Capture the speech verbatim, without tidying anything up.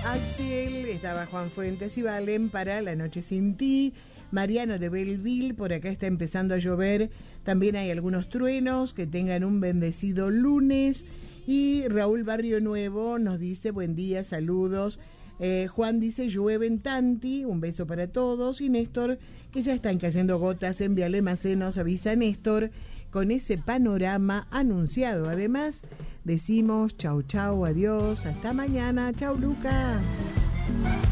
Axel, estaba Juan Fuentes y Valen para La Noche Sin Ti. Mariano de Belleville, por acá está empezando a llover. También hay algunos truenos. Que tengan un bendecido lunes. Y Raúl Barrio Nuevo nos dice buen día, saludos. Eh, Juan dice llueve en Tanti, un beso para todos. Y Néstor, que ya están cayendo gotas en Vialema-C, nos avisa Néstor con ese panorama anunciado. Además, decimos chau chau, adiós, hasta mañana. Chau, Luca.